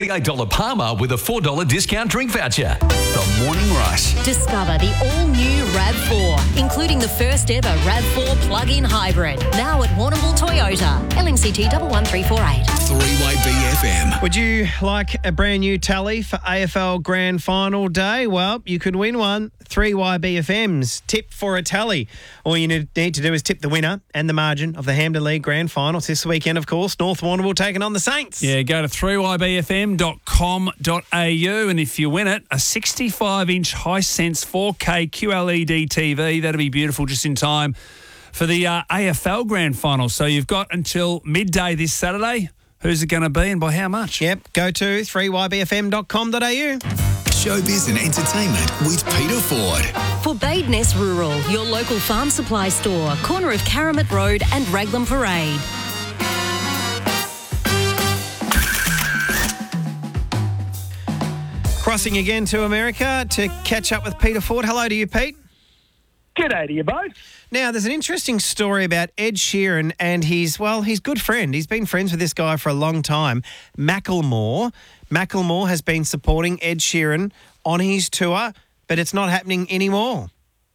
$48 Palmer with a $4 discount drink voucher. The Morning Rush. Discover the all-new RAV4, including the first ever RAV4 plug-in hybrid. Now at Warrnambool Toyota. LMCT 11348. 3 BFM. Would you like a brand new tally for AFL Grand Final Day? Well, you could win one. 3YBFM's tip for a tally. All you need to do is tip the winner and the margin of the Hampden League Grand Finals this weekend, of course. North Warrnambool taking on the Saints. Yeah, go to 3ybfm.com.au and if you win it, a 65-inch Hisense 4K QLED TV. That'll be beautiful just in time for the AFL Grand Final. So you've got until midday this Saturday. Who's it going to be and by how much? Yep, go to 3ybfm.com.au. Showbiz and entertainment with Peter Ford. For Badeness Rural, your local farm supply store, corner of Karamat Road and Raglan Parade. Crossing again to America to catch up with Peter Ford. Hello to you, Pete. G'day to you both. Now, there's an interesting story about Ed Sheeran and his good friend. He's been friends with this guy for a long time, Macklemore. Macklemore has been supporting Ed Sheeran on his tour, but it's not happening anymore.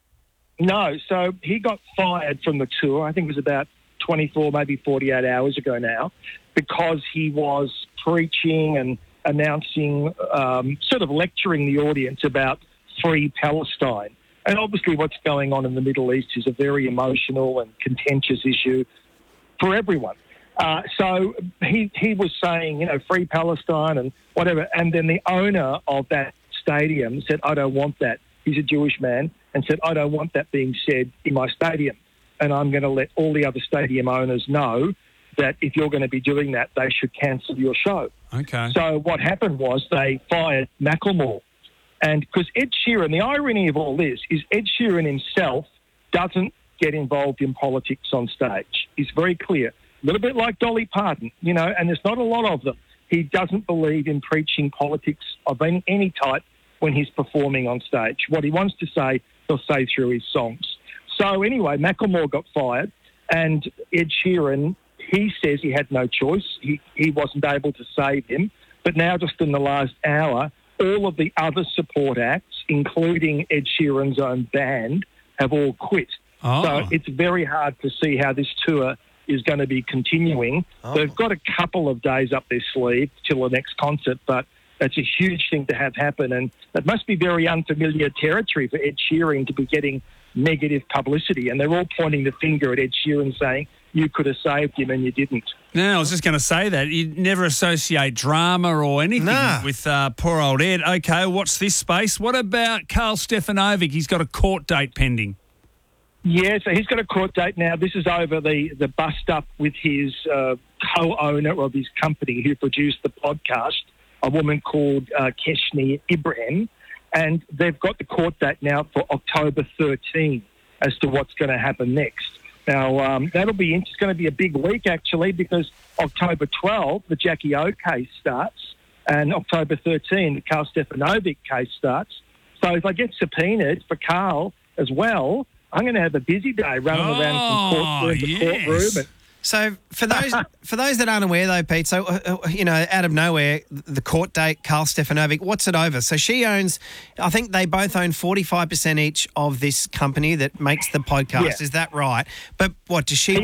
No, so he got fired from the tour, I think it was about 24, maybe 48 hours ago now, because he was preaching and announcing, sort of lecturing the audience about free Palestine. And obviously what's going on in the Middle East is a very emotional and contentious issue for everyone. So he was saying, free Palestine and whatever. And then the owner of that stadium said, I don't want that. He's a Jewish man and said, I don't want that being said in my stadium. And I'm going to let all the other stadium owners know that if you're going to be doing that, they should cancel your show. Okay. So what happened was they fired Macklemore. And because Ed Sheeran, the irony of all this is Ed Sheeran himself doesn't get involved in politics on stage. He's very clear. A little bit like Dolly Parton, and there's not a lot of them. He doesn't believe in preaching politics of any type when he's performing on stage. What he wants to say, he'll say through his songs. So anyway, Macklemore got fired, and Ed Sheeran, he says he had no choice. He wasn't able to save him. But now just in the last hour, all of the other support acts, including Ed Sheeran's own band, have all quit. Oh. So it's very hard to see how this tour is going to be continuing. Oh. They've got a couple of days up their sleeve till the next concert, but that's a huge thing to have happen. And it must be very unfamiliar territory for Ed Sheeran to be getting negative publicity. And they're all pointing the finger at Ed Sheeran saying, you could have saved him and you didn't. No, I was just going to say that. You never associate drama or anything with poor old Ed. Okay, what's this space? What about Karl Stefanovic? He's got a court date pending. Yeah, so he's got a court date now. This is over the bust-up with his co-owner of his company who produced the podcast, a woman called Keshni Ibrahim, and they've got the court date now for October 13 as to what's going to happen next. Now, it's going to be a big week, actually, because October 12, the Jackie O case starts, and October 13, the Karl Stefanovic case starts. So if I get subpoenaed for Karl as well, I'm going to have a busy day running around from courtroom to courtroom. And So for those that aren't aware, though, Pete, so, out of nowhere, the court date, Karl Stefanovic, what's it over? So she owns, I think they both own 45% each of this company that makes the podcast. Yeah. Is that right? But what, she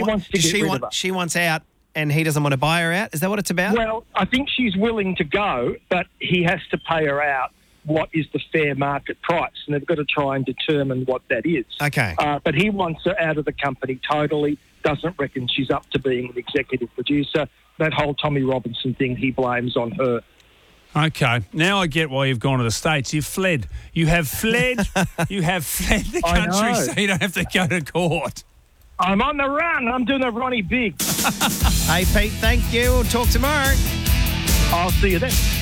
wants out and he doesn't want to buy her out? Is that what it's about? Well, I think she's willing to go, but he has to pay her out what is the fair market price, and they've got to try and determine what that is. Okay. But he wants her out of the company totally, doesn't reckon she's up to being an executive producer. That whole Tommy Robinson thing he blames on her. Okay. Now I get why you've gone to the States. You've fled. You have fled. You have fled the country so you don't have to go to court. I'm on the run. I'm doing a Ronnie Big. Hey, Pete, thank you. We'll talk tomorrow. I'll see you then.